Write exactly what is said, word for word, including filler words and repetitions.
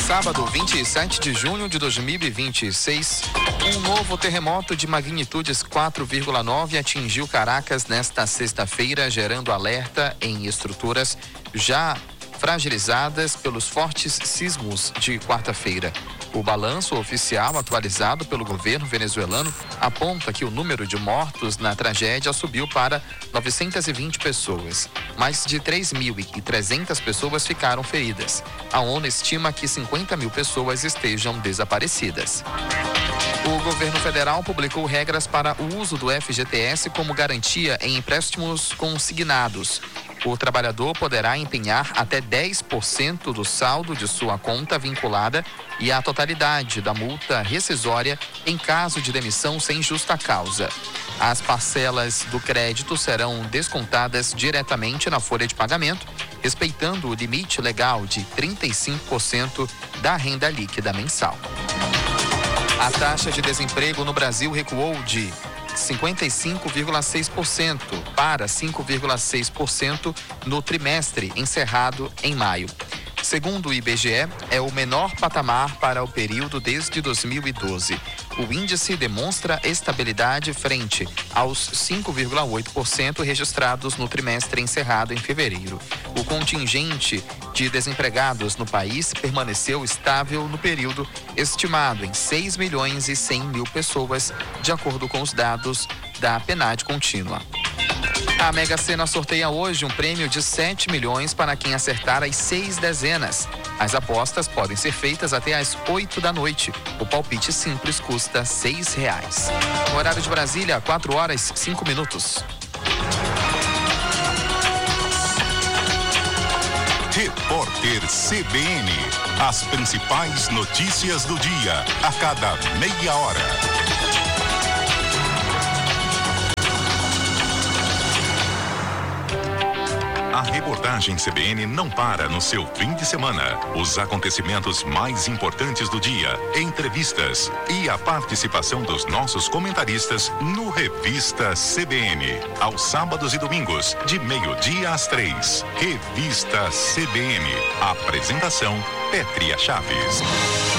Sábado, vinte e sete de junho de dois mil e vinte e seis, um novo terremoto de magnitudes quatro vírgula nove atingiu Caracas nesta sexta-feira, gerando alerta em estruturas já fragilizadas pelos fortes sismos de quarta-feira. O balanço oficial atualizado pelo governo venezuelano aponta que o número de mortos na tragédia subiu para novecentas e vinte pessoas. Mais de três mil e trezentas pessoas ficaram feridas. A ONU estima que cinquenta mil pessoas estejam desaparecidas. O governo federal publicou regras para o uso do F G T S como garantia em empréstimos consignados. O trabalhador poderá empenhar até dez por cento do saldo de sua conta vinculada e a totalidade da multa rescisória em caso de demissão sem justa causa. As parcelas do crédito serão descontadas diretamente na folha de pagamento, respeitando o limite legal de trinta e cinco por cento da renda líquida mensal. A taxa de desemprego no Brasil recuou de cinquenta e cinco vírgula seis por cento para cinco vírgula seis por cento no trimestre encerrado em maio. Segundo o I B G E, é o menor patamar para o período desde dois mil e doze. O índice demonstra estabilidade frente aos cinco vírgula oito por cento registrados no trimestre encerrado em fevereiro. O contingente de desempregados no país permaneceu estável no período, estimado em seis milhões e cem mil pessoas, de acordo com os dados da PNAD contínua. A Mega Sena sorteia hoje um prêmio de sete milhões para quem acertar as seis dezenas. As apostas podem ser feitas até às oito da noite. O palpite simples custa seis reais. No horário de Brasília, quatro horas e cinco minutos. Repórter C B N. As principais notícias do dia, a cada meia hora. A reportagem C B N não para no seu fim de semana. Os acontecimentos mais importantes do dia, entrevistas e a participação dos nossos comentaristas no Revista C B N. Aos sábados e domingos, de meio-dia às três. Revista C B N. Apresentação: Pétria Chaves.